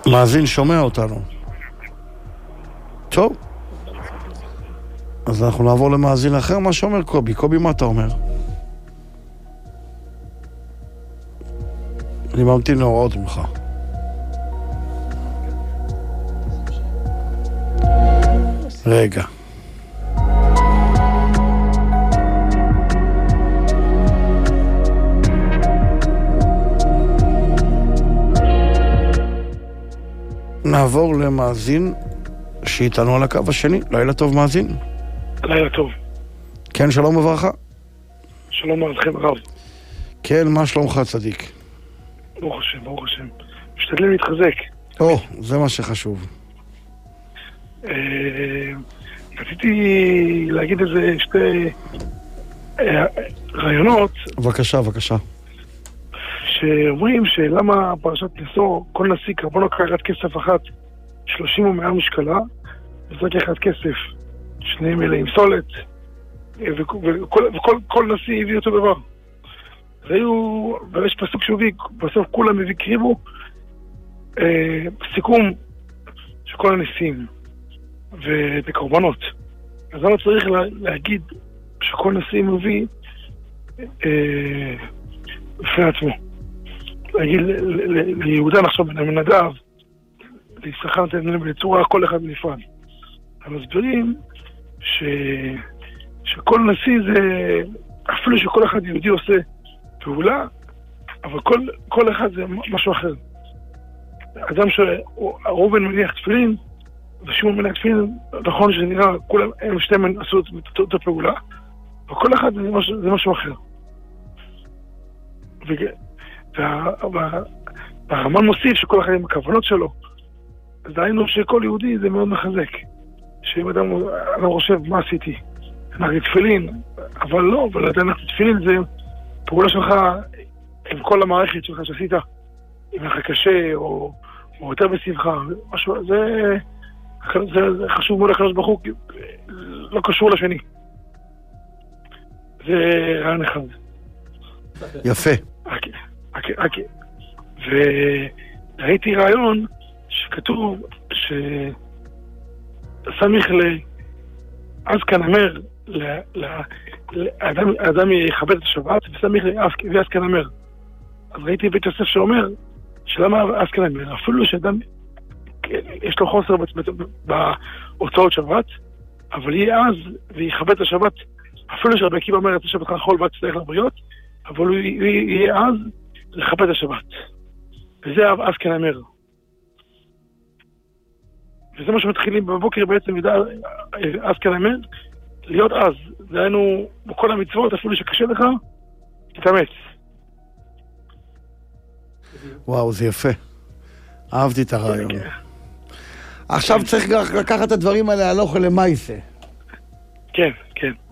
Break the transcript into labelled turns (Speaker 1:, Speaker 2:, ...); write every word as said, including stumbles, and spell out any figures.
Speaker 1: מאזין שומע אותנו. טוב. אז אנחנו נעבור למאזין אחר. מה שאומר קובי? קובי, מה אתה אומר? אני ממתין להוראות ממך. רגע. נעבור למאזין שאיתנו על הקו השני. לילה טוב, מאזין.
Speaker 2: לילה טוב.
Speaker 1: כן, שלום וברכה.
Speaker 2: שלום עליכם הרב.
Speaker 1: כן, מה שלומך צדיק?
Speaker 2: ברוך השם, ברוך השם. משתדלים להתחזק.
Speaker 1: או, זה מה שחשוב.
Speaker 2: רציתי להגיד איזה שתי רעיונות.
Speaker 1: בבקשה, בבקשה.
Speaker 2: שאומרים שלמה פרשת נשוא, כל נשיא קרבנו קחת כסף אחת, שלושים ומאה משקלה, וזרק אחד כסף, שניהם אלה עם סולת, וכל, וכל כל נשיא הביא אותו דבר. והיו, ויש פסוק שהביא, בסוף כולם הביא קריבו, אה, סיכום של כל הנשיאים ובקורבנות. אז למה צריך לה, להגיד שכל נשיא מביא אה, בפני עצמו? להגיד ליהודה נחשוב בן המנדב, להיסחר בצורה כל אחד בנפרד. הם מסבירים ש... שכל נשיא זה, אפילו שכל אחד יהודי עושה פעולה, אבל כל, כל אחד זה משהו אחר. אדם שרובן מניח תפילין, ושמעון מניח תפילין, נכון שזה נראה, כולם, הם שתיהם עשו את אותה פעולה, וכל אחד זה משהו, זה משהו אחר. והרמב"ן מוסיף שכל אחד עם הכוונות שלו, אז דהיינו שכל יהודי זה מאוד מחזק. שאם אדם, אדם חושב, מה עשיתי? אנחנו תפילין, אבל לא, אבל עדיין אנחנו תפילין זה פעולה שלך עם כל המערכת שלך שעשית, אם לך קשה או, או יותר בשמחה, משהו, זה, זה, זה חשוב מאוד לקדוש ברוך הוא, לא קשור לשני. זה רעיון אחד.
Speaker 1: יפה.
Speaker 2: אוקיי, אוקיי, אוקיי. וראיתי רעיון שכתוב שסמיך לאז כאן אמר, האדם יכבד את השבת וסמיך ואז כאן אמר. אז ראיתי בית יוסף שאומר שלמה אז כאן אמר, אפילו שאדם יש לו חוסר בהוצאות שבת, אבל יהיה אז ויכבד את השבת, אפילו שרבי עקיבא אומר את השבת חול ואת תצטרך לבריות, אבל הוא יהיה אז לכבד את השבת. וזה אז כאן אמר. וזה מה שמתחילים בבוקר בעצם, אז כאן אמר, להיות אז. זה היינו בכל המצוות, אפילו שקשה לך, תתאמץ.
Speaker 1: וואו, זה יפה. אהבתי את הרעיון. עכשיו צריך לקחת את הדברים האלה הלוך למעשה.
Speaker 2: כן, כן.